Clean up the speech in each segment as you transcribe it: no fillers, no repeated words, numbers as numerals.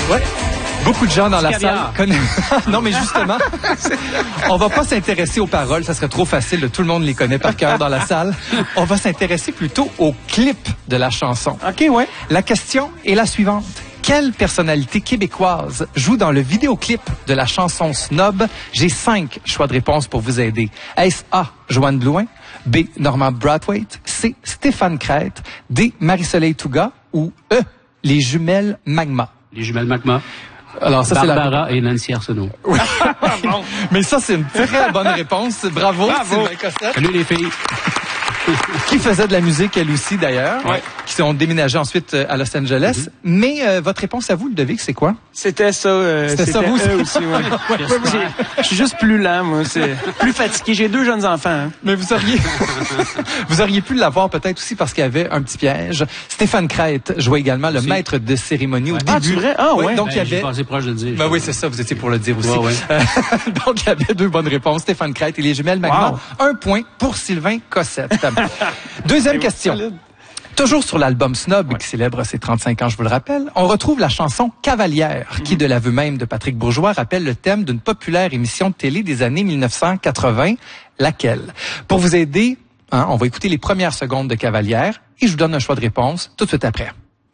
Ouais. Beaucoup de gens dans la caviar. salle connaissent. Non, mais justement, on va pas s'intéresser aux paroles, ça serait trop facile. Tout le monde les connaît par cœur dans la salle. On va s'intéresser plutôt au clip de la chanson. OK, ouais. La question est la suivante. Quelle personnalité québécoise joue dans le vidéoclip de la chanson Snob? J'ai 5 choix de réponse pour vous aider. Est-ce A, Joanne Blouin, B, Normand Brathwaite, C, Stéphane Crête, D, Marie-Soleil Touga ou E, les jumelles Magma? Les jumelles Magma. Alors ça, Barbara et Nancy Arsenault. Mais ça, c'est une très bonne réponse. Bravo, Bravo. Sylvain Cossette. Salut les filles. Qui faisait de la musique, elle aussi, d'ailleurs. Ouais. Qui sont déménagés ensuite à Los Angeles. Mais votre réponse à vous, Ludovic, c'est quoi? C'était ça. C'était ça, vous aussi, ouais. Je suis juste plus lent, moi. C'est plus fatigué. J'ai 2 jeunes enfants. Hein. Mais vous auriez pu l'avoir peut-être aussi parce qu'il y avait un petit piège. Stéphane Crête jouait également le maître de cérémonie au début. Ah, c'est vrai? Ah, ouais. Donc, il y J'ai avait... passé proche de le dire. Ben oui, c'est ça, vous étiez pour le dire aussi. Ouais. Donc, il y avait 2 bonnes réponses. Stéphane Crête et les jumelles Magma. Wow. 1 point pour Sylvain Cossette. Deuxième question. Solide. Toujours sur l'album Snob, qui célèbre ses 35 ans, je vous le rappelle, on retrouve la chanson Cavalière, qui, de l'aveu même de Patrick Bourgeois, rappelle le thème d'une populaire émission de télé des années 1980. Laquelle? Pour vous aider, on va écouter les premières secondes de Cavalière et je vous donne un choix de réponse tout de suite après.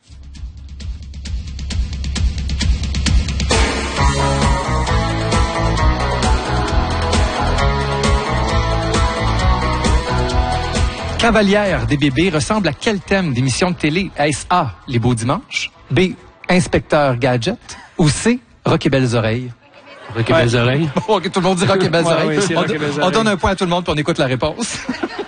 Cavalière des bébés ressemble à quel thème d'émission de télé? Est-ce A, Les Beaux Dimanches, B, Inspecteur Gadget ou C, Rock et Belles Oreilles? Rock et Belles Oreilles. Bon, tout le monde dit Rock et Belles Oreilles. Ouais, c'est Rock et Belles On Oreilles. donne un point à tout le monde puis on écoute la réponse.